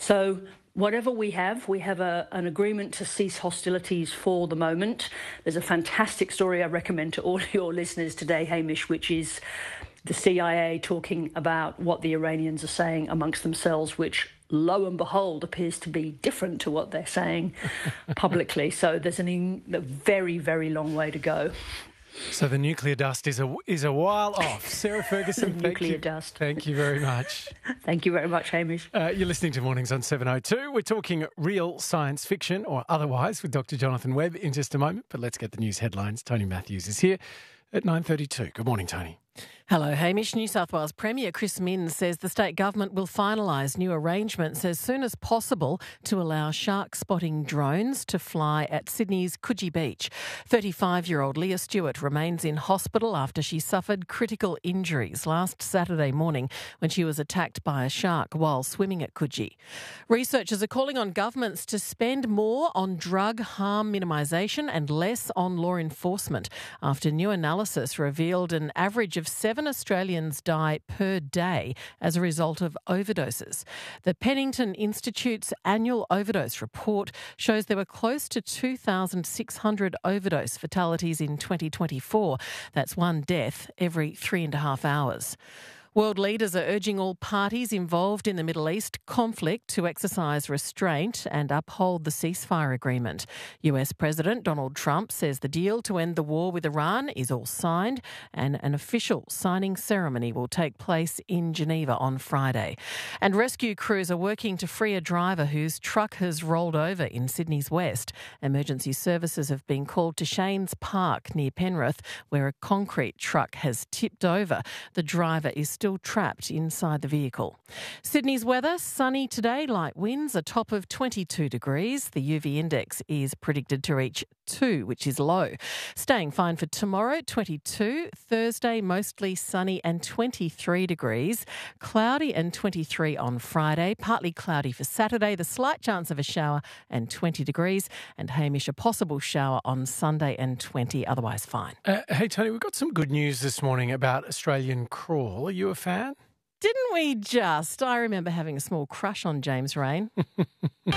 So whatever we have an agreement to cease hostilities for the moment. There's a fantastic story I recommend to all your listeners today, Hamish, which is the CIA talking about what the Iranians are saying amongst themselves, which, lo and behold, appears to be different to what they're saying publicly. So there's a very, very long way to go. So the nuclear dust is a while off. Sarah Ferguson, nuclear dust. Thank you very much. Thank you very much, Hamish. You're listening to Mornings on 702. We're talking real science fiction or otherwise with Dr. Jonathan Webb in just a moment. But let's get the news headlines. Tony Matthews is here at 9:32. Good morning, Tony. Hello, Hamish. New South Wales Premier Chris Minns says the state government will finalise new arrangements as soon as possible to allow shark spotting drones to fly at Sydney's Coogee Beach. 35-year-old Leah Stewart remains in hospital after she suffered critical injuries last Saturday morning when she was attacked by a shark while swimming at Coogee. Researchers are calling on governments to spend more on drug harm minimisation and less on law enforcement after new analysis revealed an average of 7 Australians die per day as a result of overdoses. The Pennington Institute's annual overdose report shows there were close to 2,600 overdose fatalities in 2024. That's one death every 3.5 hours. World leaders are urging all parties involved in the Middle East conflict to exercise restraint and uphold the ceasefire agreement. US President Donald Trump says the deal to end the war with Iran is all signed and an official signing ceremony will take place in Geneva on Friday. And rescue crews are working to free a driver whose truck has rolled over in Sydney's west. Emergency services have been called to Shanes Park near Penrith, where a concrete truck has tipped over. The driver is still trapped inside the vehicle. Sydney's weather, sunny today, light winds, a top of 22 degrees. The UV index is predicted to reach 2, which is low. Staying fine for tomorrow, 22. Thursday, mostly sunny and 23 degrees. Cloudy and 23 on Friday. Partly cloudy for Saturday. The slight chance of a shower and 20 degrees. And Hamish, a possible shower on Sunday and 20, otherwise fine. Hey, Tony, we've got some good news this morning about Australian Crawl. Are you a fan? Didn't we just? I remember having a small crush on James Rain.